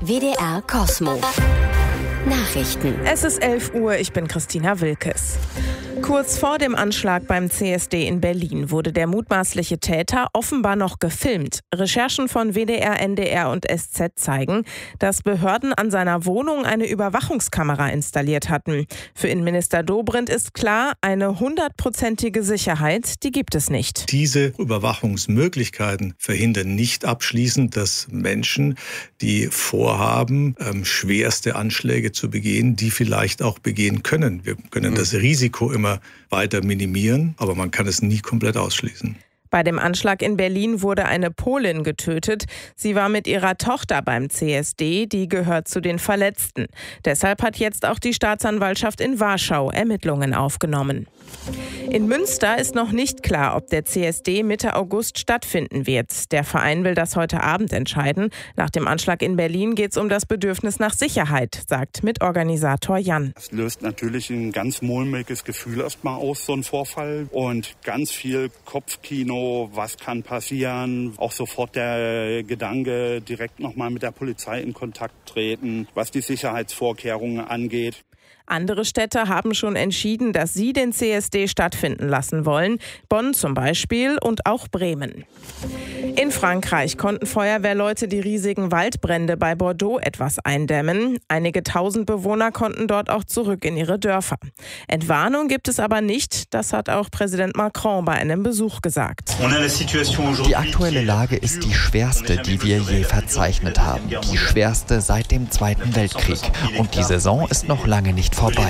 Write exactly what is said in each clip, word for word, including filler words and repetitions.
W D R Kosmo. Nachrichten. Es ist elf Uhr, ich bin Christina Wilkes. Kurz vor dem Anschlag beim C S D in Berlin wurde der mutmaßliche Täter offenbar noch gefilmt. Recherchen von W D R, N D R und S Z zeigen, dass Behörden an seiner Wohnung eine Überwachungskamera installiert hatten. Für Innenminister Dobrindt ist klar, eine hundertprozentige Sicherheit, die gibt es nicht. Diese Überwachungsmöglichkeiten verhindern nicht abschließend, dass Menschen, die vorhaben, ähm, schwerste Anschläge zu begehen, die vielleicht auch begehen können. Wir können mhm. das Risiko immer weiter minimieren, aber man kann es nie komplett ausschließen. Bei dem Anschlag in Berlin wurde eine Polin getötet. Sie war mit ihrer Tochter beim C S D, die gehört zu den Verletzten. Deshalb hat jetzt auch die Staatsanwaltschaft in Warschau Ermittlungen aufgenommen. In Münster ist noch nicht klar, ob der C S D Mitte August stattfinden wird. Der Verein will das heute Abend entscheiden. Nach dem Anschlag in Berlin geht es um das Bedürfnis nach Sicherheit, sagt Mitorganisator Jan. Das löst natürlich ein ganz mulmiges Gefühl erstmal aus, so ein Vorfall. Und ganz viel Kopfkino. Was kann passieren? Auch sofort der Gedanke, direkt nochmal mit der Polizei in Kontakt treten, was die Sicherheitsvorkehrungen angeht. Andere Städte haben schon entschieden, dass sie den C S D stattfinden lassen wollen. Bonn zum Beispiel und auch Bremen. In Frankreich konnten Feuerwehrleute die riesigen Waldbrände bei Bordeaux etwas eindämmen. Einige tausend Bewohner konnten dort auch zurück in ihre Dörfer. Entwarnung gibt es aber nicht. Das hat auch Präsident Macron bei einem Besuch gesagt. Die aktuelle Lage ist die schwerste, die wir je verzeichnet haben. Die schwerste seit dem Zweiten Weltkrieg. Und die Saison ist noch lange nicht vorbei.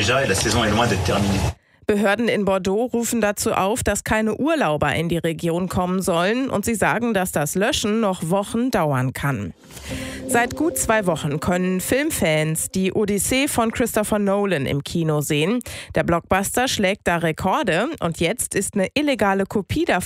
Behörden in Bordeaux rufen dazu auf, dass keine Urlauber in die Region kommen sollen und sie sagen, dass das Löschen noch Wochen dauern kann. Seit gut zwei Wochen können Filmfans die Odyssee von Christopher Nolan im Kino sehen. Der Blockbuster schlägt da Rekorde und jetzt ist eine illegale Kopie davon